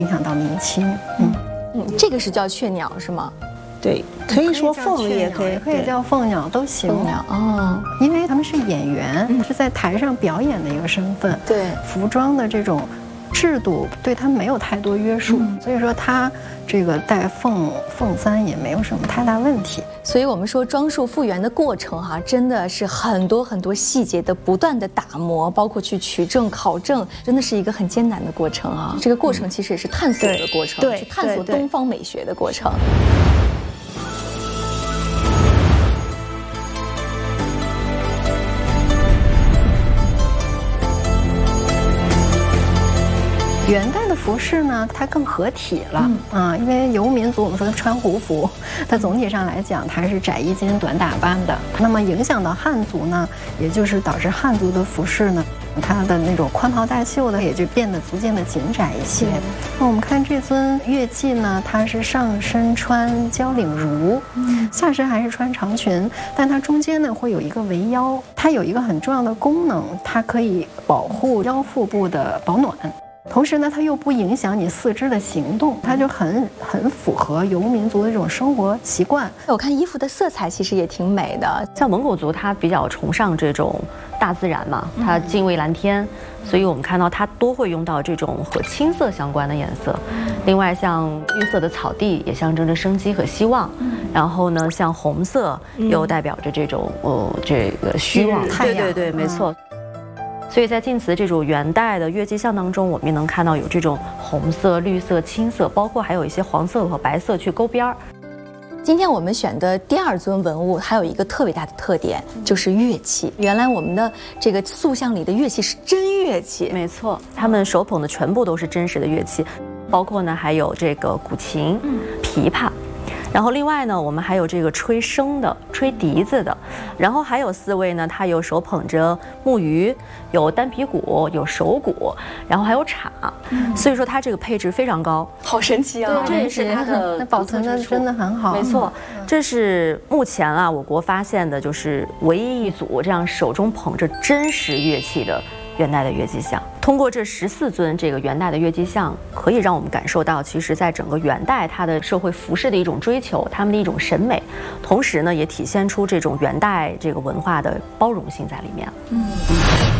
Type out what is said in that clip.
影响到明清。 这个是叫雀鸟是吗？ 对， 可以说凤也可以， 可以叫凤鸟都行。 凤鸟哦， 因为他们是演员，是在台上表演的一个身份。 对， 服装的这种制度对他没有太多约束，所以说他这个戴凤簪也没有什么太大问题。 所以我们说装束复原的过程真的是很多很多细节的不断的打磨，包括去取证考证，真的是一个很艰难的过程啊。这个过程其实也是探索的过程，去探索东方美学的过程。 元代的服饰呢，它更合体了因为游牧民族我们说穿胡服，它总体上来讲它是窄衣襟短打扮的。那么影响到汉族呢，也就是导致汉族的服饰呢，它的那种宽袍大袖呢，也就变得逐渐的紧窄一些。那我们看这尊乐伎呢，它是上身穿交领襦，下身还是穿长裙，但它中间呢会有一个围腰，它有一个很重要的功能，它可以保护腰腹部的保暖。同时呢，它又不影响你四肢的行动，它就很符合游牧民族的这种生活习惯。 我看衣服的色彩其实也挺美的， 像蒙古族，它比较崇尚这种大自然嘛，它敬畏蓝天，所以我们看到它多会用到这种和青色相关的颜色。另外，像绿色的草地也象征着生机和希望。然后呢，像红色又代表着这种这个虚妄。对，没错。所以在晋祠这种元代的乐伎像当中，我们也能看到有这种红色、绿色、青色，包括还有一些黄色和白色去勾边儿。 今天我们选的第二尊文物，还有一个特别大的特点，就是乐器。原来我们的这个塑像里的乐器是真乐器， 没错，他们手捧的全部都是真实的乐器，包括呢还有这个古琴、琵琶。然后另外呢，我们还有这个吹笙的、吹笛子的，然后还有4位呢，他有手捧着木鱼，有单皮鼓，有手鼓，然后还有镲，所以说它这个配置非常高， 好神奇啊！ 对，这也是它的保存的真的很好。 没错，这是目前我国发现的就是唯一一组这样手中捧着真实乐器的元代的乐伎像。通过这14尊这个元代的乐伎像，可以让我们感受到，其实在整个元代它的社会服饰的一种追求，他们的一种审美，同时呢也体现出这种元代这个文化的包容性在里面。